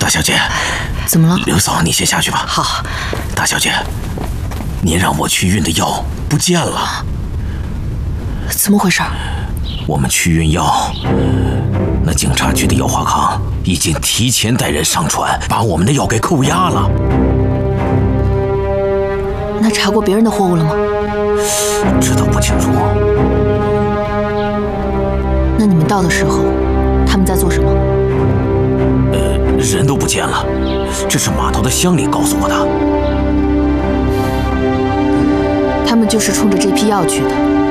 大小姐， 怎么了？ 刘嫂，你先下去吧。 好。 大小姐，您让我去运的药不见了。 怎么回事？ 我们去运药，那警察局的药华康已经提前带人上船，把我们的药给扣押了。 那查过别人的货物了吗？ 这倒不清楚。 那你们到的时候，他们在做什么？ 人都不见了，这是码头的乡里告诉我的。 他们就是冲着这批药去的。